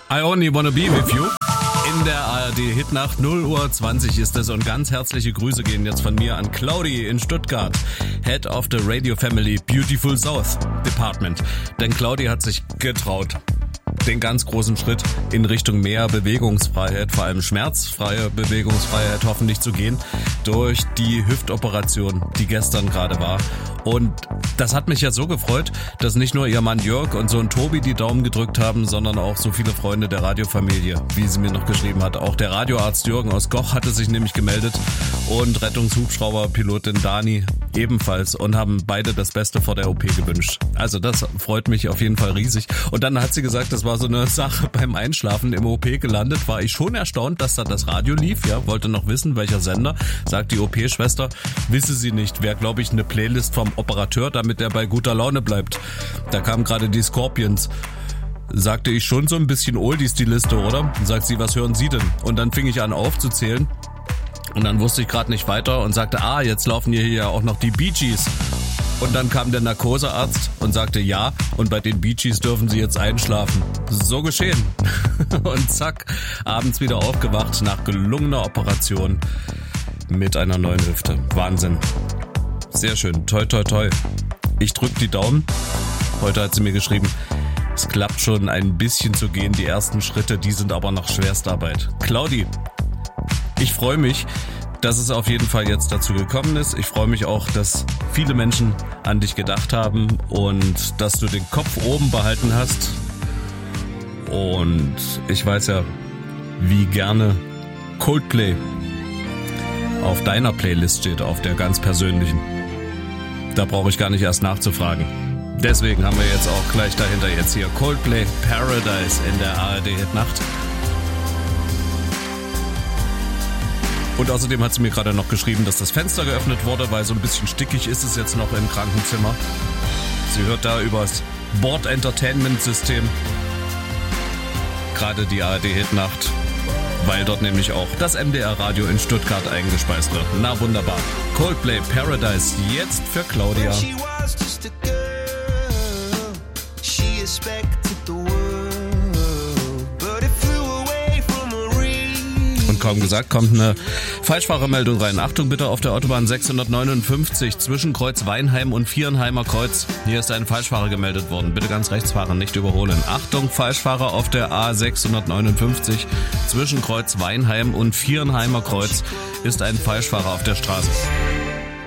I Only Wanna Be With You. In der ARD-Hitnacht 0:20 Uhr ist es und ganz herzliche Grüße gehen jetzt von mir an Claudi in Stuttgart, Head of the Radio Family Beautiful South Department. Denn Claudi hat sich getraut, den ganz großen Schritt in Richtung mehr Bewegungsfreiheit, vor allem schmerzfreie Bewegungsfreiheit hoffentlich zu gehen, durch die Hüftoperation, die gestern gerade war. Und das hat mich ja so gefreut, dass nicht nur ihr Mann Jörg und Sohn Tobi die Daumen gedrückt haben, sondern auch so viele Freunde der Radiofamilie, wie sie mir noch geschrieben hat. Auch der Radioarzt Jürgen aus Goch hatte sich nämlich gemeldet und Rettungshubschrauberpilotin Dani ebenfalls und haben beide das Beste vor der OP gewünscht. Also das freut mich auf jeden Fall riesig. Und dann hat sie gesagt, das war so eine Sache beim Einschlafen im OP gelandet. War ich schon erstaunt, dass da das Radio lief. Ja, wollte noch wissen, welcher Sender. Sagt die OP-Schwester, wisse sie nicht. Wäre, glaube ich, eine Playlist vom Operateur, damit er bei guter Laune bleibt. Da kamen gerade die Scorpions. Sagte ich schon so ein bisschen Oldies die Liste, oder? Sagt sie, was hören Sie denn? Und dann fing ich an aufzuzählen. Und dann wusste ich gerade nicht weiter und sagte, jetzt laufen hier ja auch noch die Bee Gees. Und dann kam der Narkosearzt und sagte, ja, und bei den Bee Gees dürfen Sie jetzt einschlafen. So geschehen. Und zack, abends wieder aufgewacht nach gelungener Operation mit einer neuen Hüfte. Wahnsinn. Sehr schön. Toi, toi, toi. Ich drück die Daumen. Heute hat sie mir geschrieben, es klappt schon ein bisschen zu gehen. Die ersten Schritte, die sind aber noch Schwerstarbeit. Claudi, ich freue mich, dass es auf jeden Fall jetzt dazu gekommen ist. Ich freue mich auch, dass viele Menschen an dich gedacht haben und dass du den Kopf oben behalten hast. Und ich weiß ja, wie gerne Coldplay auf deiner Playlist steht, auf der ganz persönlichen. Da brauche ich gar nicht erst nachzufragen. Deswegen haben wir jetzt auch gleich dahinter jetzt hier Coldplay Paradise in der ARD-Hitnacht. Und außerdem hat sie mir gerade noch geschrieben, dass das Fenster geöffnet wurde, weil so ein bisschen stickig ist es jetzt noch im Krankenzimmer. Sie hört da übers Board Entertainment System gerade die ARD-Hitnacht, weil dort nämlich auch das MDR-Radio in Stuttgart eingespeist wird. Na wunderbar. Coldplay Paradise jetzt für Claudia. Und kaum gesagt, kommt eine Falschfahrermeldung rein. Achtung bitte auf der Autobahn 659 zwischen Kreuz Weinheim und Vierenheimer Kreuz. Hier ist ein Falschfahrer gemeldet worden. Bitte ganz rechts fahren, nicht überholen. Achtung, Falschfahrer auf der A659 zwischen Kreuz Weinheim und Vierenheimer Kreuz ist ein Falschfahrer auf der Straße.